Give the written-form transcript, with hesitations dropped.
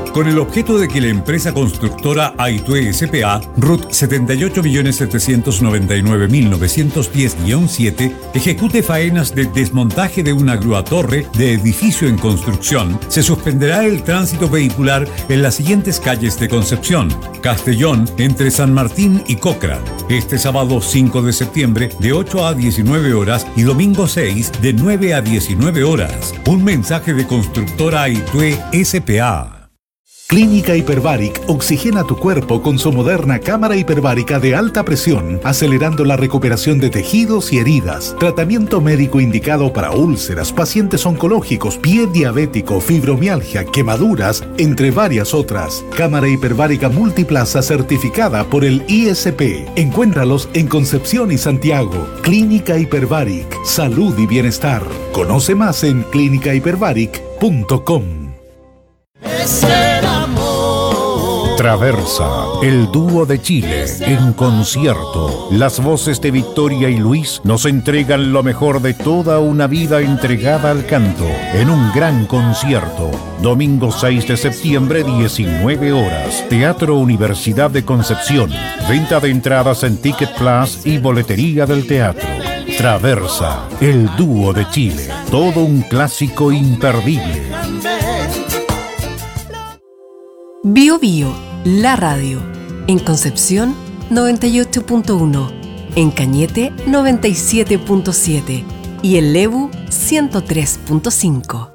con el objeto de que la empresa constructora Aitue S.p.A. RUT 78.799.910-7 ejecute faenas de desmontaje de una grúa torre de edificio en construcción, se suspenderá el tránsito vehicular en las siguientes calles de Concepción: Castellón, entre San Martín y Cochrane, este sábado 5 de septiembre de 8 a 19 horas y domingo 6 de 9 a 19 horas. Un mensaje de Constructora Aitue S.p.A. Clínica Hyperbaric oxigena tu cuerpo con su moderna cámara hiperbárica de alta presión, acelerando la recuperación de tejidos y heridas. Tratamiento médico indicado para úlceras, pacientes oncológicos, pie diabético, fibromialgia, quemaduras, entre varias otras. Cámara hiperbárica multiplaza certificada por el ISP. Encuéntralos en Concepción y Santiago. Clínica Hyperbaric, salud y bienestar. Conoce más en clínicahyperbaric.com. Traversa, el dúo de Chile, en concierto. Las voces de Victoria y Luis nos entregan lo mejor de toda una vida entregada al canto, en un gran concierto. Domingo 6 de septiembre, 19 horas. Teatro Universidad de Concepción. Venta de entradas en Ticket Plus y boletería del teatro. Traversa, el dúo de Chile. Todo un clásico imperdible. Bio Bio, la radio. En Concepción, 98.1. En Cañete, 97.7. Y en Lebu, 103.5.